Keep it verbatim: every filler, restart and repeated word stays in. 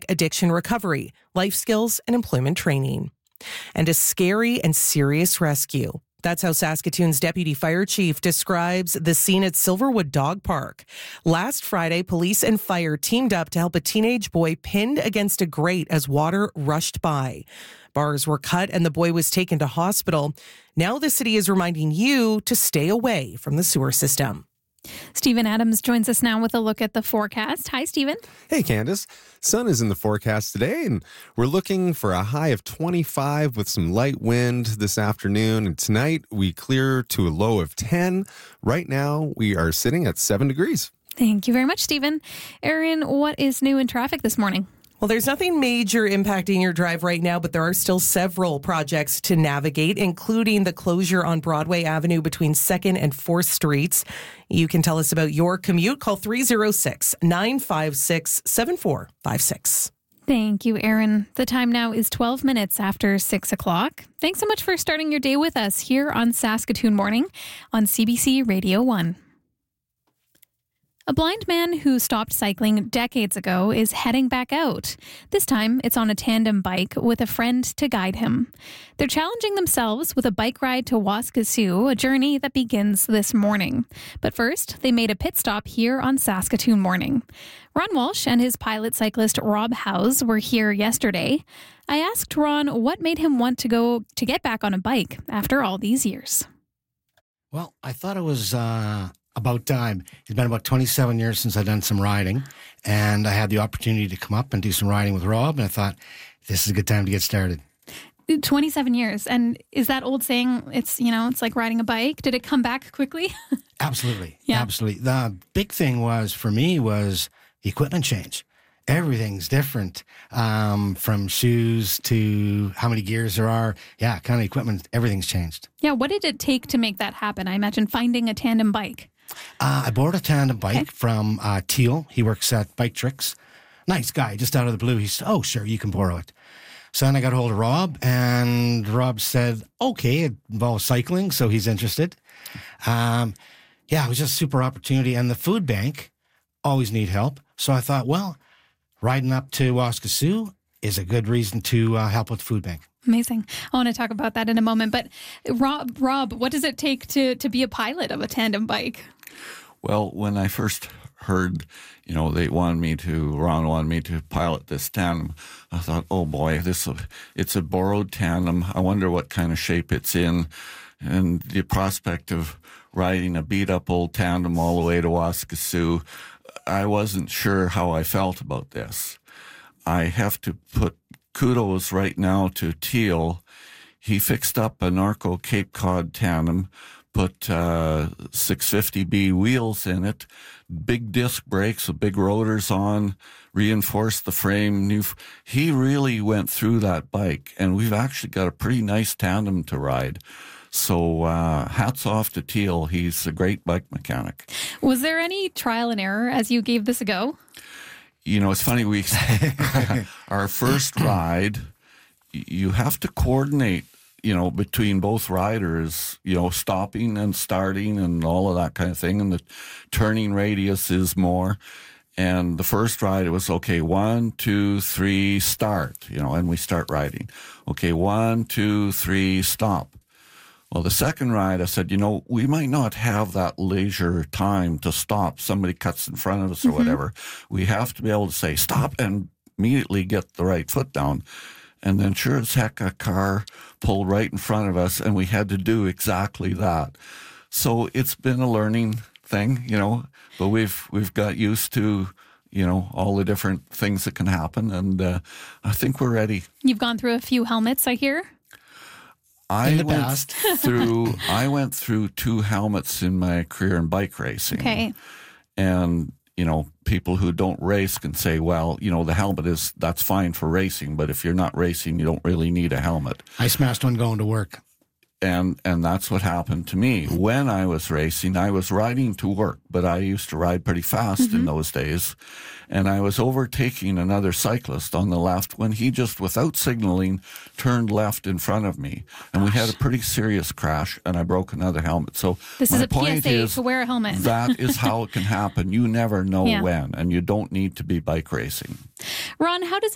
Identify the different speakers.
Speaker 1: addiction recovery, life skills, and employment training. And a scary and serious rescue. That's how Saskatoon's Deputy Fire Chief describes the scene at Silverwood Dog Park. Last Friday, police and fire teamed up to help a teenage boy pinned against a grate as water rushed by. Bars were cut and the boy was taken to hospital. Now the city is reminding you to stay away from the sewer system.
Speaker 2: Stephen Adams joins us now with a look at the forecast. Hi, Stephen.
Speaker 3: Hey, Candace. Sun is in the forecast today, and we're looking for a high of twenty-five with some light wind this afternoon. And tonight, we clear to a low of ten. Right now, we are sitting at seven degrees.
Speaker 2: Thank you very much, Stephen. Erin, what is new in traffic this morning?
Speaker 1: Well, there's nothing major impacting your drive right now, but there are still several projects to navigate, including the closure on Broadway Avenue between second and fourth Streets. You can tell us about your commute. Call three oh six, nine five six, seven four five six.
Speaker 2: Thank you, Erin. The time now is twelve minutes after six o'clock. Thanks so much for starting your day with us here on Saskatoon Morning on C B C Radio one. A blind man who stopped cycling decades ago is heading back out. This time, it's on a tandem bike with a friend to guide him. They're challenging themselves with a bike ride to Waskesiu, a journey that begins this morning. But first, they made a pit stop here on Saskatoon Morning. Ron Walsh and his pilot cyclist Rob Howes were here yesterday. I asked Ron what made him want to go to get back on a bike after all these years.
Speaker 4: Well, I thought it was uh, about time. It's been about twenty-seven years since I've done some riding, and I had the opportunity to come up and do some riding with Rob, and I thought, this is a good time to get started.
Speaker 2: twenty-seven years. And is that old saying, it's, you know, it's like riding a bike? Did it come back quickly?
Speaker 4: Absolutely.
Speaker 2: Yeah.
Speaker 4: Absolutely. The big thing was, for me, was the equipment change. Everything's different, um, from shoes to how many gears there are. Yeah, kind of equipment, everything's changed.
Speaker 2: Yeah, what did it take to make that happen? I imagine finding a tandem bike.
Speaker 4: Uh, I bought a tandem bike
Speaker 2: Okay.
Speaker 4: from uh, Teal. He works at Bike Tricks. Nice guy, just out of the blue. He said, oh, sure, you can borrow it. So then I got a hold of Rob, and Rob said, okay, it involves cycling, so he's interested. Um, yeah, it was just a super opportunity. And the food bank always need help. So I thought, well, riding up to Waskesiu is a good reason to uh, help with the food bank.
Speaker 2: Amazing. I want to talk about that in a moment. But Rob, Rob, what does it take to, to be a pilot of a tandem bike?
Speaker 5: Well, when I first heard, you know, they wanted me to, Ron wanted me to pilot this tandem, I thought, oh boy, this it's a borrowed tandem. I wonder what kind of shape it's in. And the prospect of riding a beat-up old tandem all the way to Waskesiu, I wasn't sure how I felt about this. I have to put kudos right now to Teal. He fixed up a Norco Cape Cod tandem, put uh, six fifty B wheels in it, big disc brakes with big rotors on, reinforced the frame. New. F- he really went through that bike, and we've actually got a pretty nice tandem to ride. So uh, hats off to Teal. He's a great bike mechanic.
Speaker 2: Was there any trial and error as you gave this a go?
Speaker 5: You know, it's funny, we our first ride, you have to coordinate, you know, between both riders, you know, stopping and starting and all of that kind of thing. And the turning radius is more. And the first ride, it was, okay, one, two, three, start, you know, and we start riding. Okay, one, two, three, stop. Well, the second ride, I said, you know, we might not have that leisure time to stop. Somebody cuts in front of us or mm-hmm. whatever. We have to be able to say stop and immediately get the right foot down. And then sure as heck, a car pulled right in front of us, and we had to do exactly that. So it's been a learning thing, you know, but we've we've got used to, you know, all the different things that can happen, and uh, I think we're ready.
Speaker 2: You've gone through a few helmets, I hear.
Speaker 5: I
Speaker 4: in the
Speaker 5: went
Speaker 4: past.
Speaker 5: through I went through two helmets in my career in bike racing.
Speaker 2: Okay.
Speaker 5: And, you know, people who don't race can say, well, you know, the helmet is, that's fine for racing, but if you're not racing, you don't really need a helmet.
Speaker 4: I smashed one going to work.
Speaker 5: And and that's what happened to me. When I was racing, I was riding to work, but I used to ride pretty fast mm-hmm. in those days. And I was overtaking another cyclist on the left when he just, without signaling, turned left in front of me. And Gosh. we had a pretty serious crash, and I broke another helmet. So
Speaker 2: this
Speaker 5: my
Speaker 2: is a
Speaker 5: point
Speaker 2: P S A
Speaker 5: is,
Speaker 2: to wear a helmet.
Speaker 5: That is how it can happen. You never know
Speaker 2: yeah.
Speaker 5: when, and you don't need to be bike racing.
Speaker 2: Ron, how does